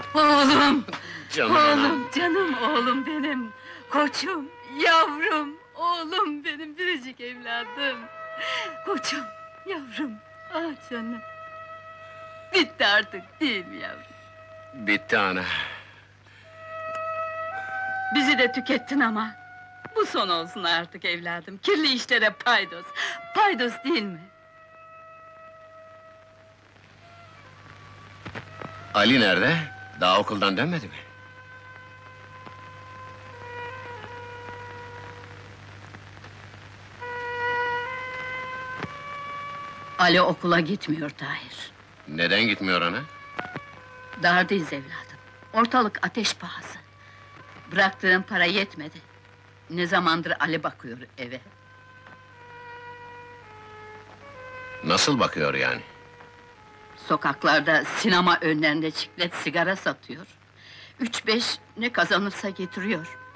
Oğlum! Canım anam. Oğlum, canım oğlum benim! Koçum, yavrum, oğlum benim biricik evladım! Koçum, yavrum, ah canım! Bitti artık değil mi yavrum? Bitti ana. Bizi de tükettin ama! Bu son olsun artık evladım, kirli işlere paydos! Paydos değil mi? Ali nerede? Daha okuldan dönmedi mi? Ali okula gitmiyor Tahir. Neden gitmiyor ana? Dardayız evladım. Ortalık ateş pahası. Bıraktığım para yetmedi. Ne zamandır Ali bakıyor eve. Nasıl bakıyor yani? Sokaklarda, sinema önlerinde çiklet sigara satıyor. 3-5 ne kazanırsa getiriyor.